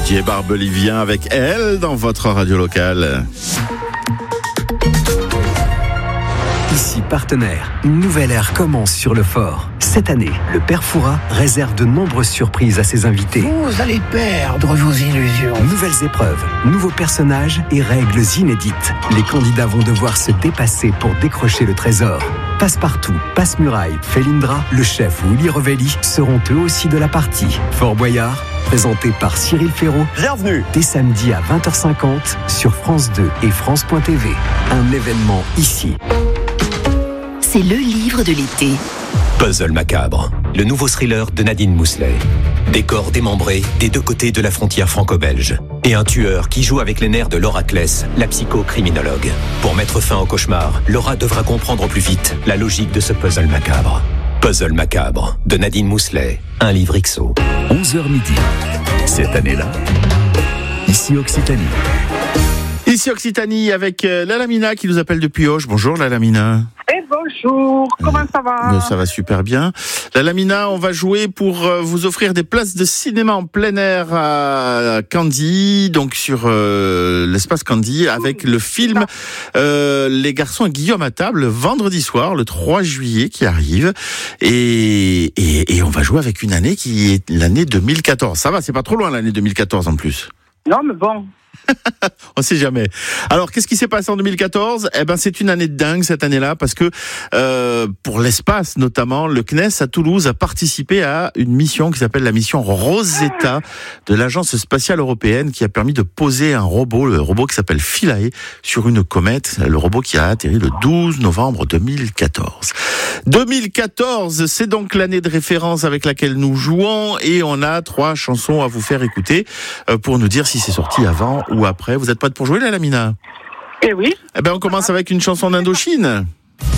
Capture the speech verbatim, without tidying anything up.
Didier Barbelivien avec elle dans votre radio locale. Ici Partenaire, une nouvelle ère commence sur le fort. Cette année, le Père Fouras réserve de nombreuses surprises à ses invités. Vous allez perdre vos illusions. Nouvelles épreuves, nouveaux personnages et règles inédites. Les candidats vont devoir se dépasser pour décrocher le trésor. Passe-Partout, Passe-Muraille, Felindra, le chef Willy Revelli seront eux aussi de la partie. Fort Boyard, présenté par Cyril Ferraud. Bienvenue. Dès samedi à vingt heures cinquante sur France deux et France point T V. Un événement ici. C'est le livre de l'été. Puzzle macabre, le nouveau thriller de Nadine Mousselet. Des corps démembrés des deux côtés de la frontière franco-belge. Et un tueur qui joue avec les nerfs de Laura Kless, la psychocriminologue. Pour mettre fin au cauchemar, Laura devra comprendre au plus vite la logique de ce puzzle macabre. Puzzle macabre, de Nadine Mousselet, un livre X O. onze heures midi. Cette année-là, ici Occitanie. Ici Occitanie avec Lalamina qui nous appelle depuis Auch. Bonjour Lalamina. Et bonjour, comment ça va ? Ça va super bien. Lalamina, on va jouer pour vous offrir des places de cinéma en plein air à Candy, donc sur euh, l'espace Candy, avec le film euh, Les garçons à Guillaume à table, vendredi soir, le trois juillet qui arrive. Et, et, et on va jouer avec une année qui est l'année deux mille quatorze. Ça va, c'est pas trop loin l'année deux mille quatorze en plus. Non mais bon. On sait jamais. Alors, qu'est-ce qui s'est passé en deux mille quatorze ? Eh ben, c'est une année de dingue cette année-là parce que euh, pour l'espace notamment, le C N E S à Toulouse a participé à une mission qui s'appelle la mission Rosetta de l'Agence spatiale européenne qui a permis de poser un robot, le robot qui s'appelle Philae, sur une comète. Le robot qui a atterri le douze novembre deux mille quatorze. deux mille quatorze, c'est donc l'année de référence avec laquelle nous jouons et on a trois chansons à vous faire écouter euh, pour nous dire si c'est sorti avant ou après. Vous êtes prête pour jouer, Lalamina ? Eh oui. Eh ben, on commence avec une chanson d'Indochine.